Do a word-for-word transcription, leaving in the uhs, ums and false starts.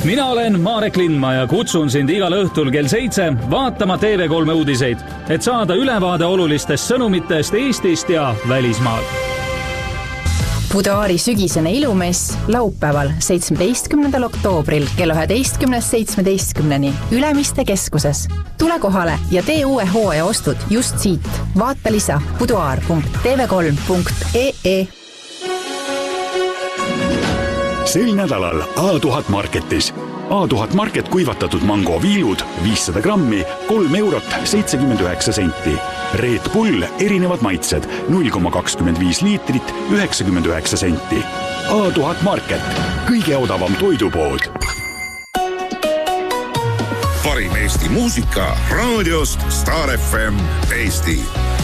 Mina olen Marek Lindma ja kutsun sind igal õhtul kell seitse vaatama T V kolm uudiseid, et saada ülevaade olulistest sõnumitest Eestist ja välismaal. Buduaari sügisene ilumess laupäeval seitsmeteistkümnendal oktoobril kella üheteistkümnest seitsmeteistkümneni Ülemiste keskuses. Tule kohale ja tee uue hooaja ostud just siit. Vaata lisa buduaar punkt t v kolm punkt e e. Sel nädalal A tuhat Marketis. A tuhat Market kuivatatud mango viilud viissada grammi, kolm eurot seitsekümmend üheksa senti. Red Bull erinevad maitsed null koma kakskümmend viis liitrit üheksakümmend üheksa senti. A tuhat Market, kõige odavam toidupood. Parim Eesti muusika raadiost Star F M Eesti.